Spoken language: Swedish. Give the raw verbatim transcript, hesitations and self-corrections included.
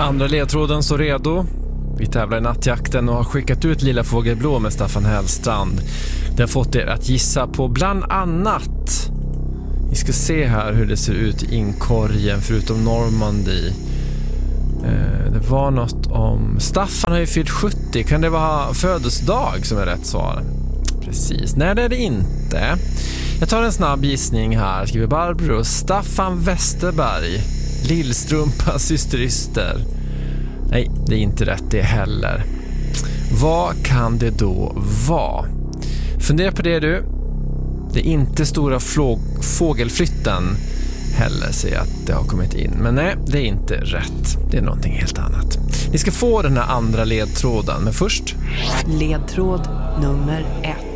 Andra ledtråden står redo. Vi tävlar i nattjakten och har skickat ut Lilla Fågelblå med Staffan Hellstrand. Den har fått er att gissa på bland annat. Vi ska se här hur det ser ut i inkorgen förutom Normandie. Eh, det var något om... Staffan har ju fyllt sjuttio. Kan det vara födelsedag som är rätt svar? Precis. Nej, det är det inte. Jag tar en snabb gissning här. Skriver Barbro. Staffan Westerberg. Lillstrumpa systerister. Nej, det är inte rätt det heller. Vad kan det då vara? Fundera på det du. Det är inte stora flå- fågelflytten heller, ser jag att det har kommit in. Men nej, det är inte rätt. Det är någonting helt annat. Ni ska få den här andra ledtråden, men först... Ledtråd nummer ett.